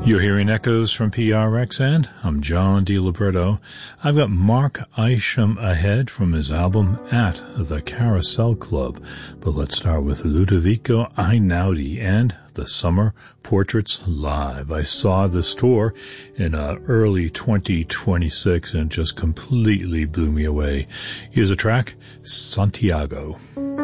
You're hearing echoes from PRX, and I'm John DiLiberto. I've got Mark Isham ahead from his album At the Carousel Club. But let's start with Ludovico Einaudi and the Summer Portraits Live. I saw this tour in early 2026 and just completely blew me away. Here's a track, Santiago.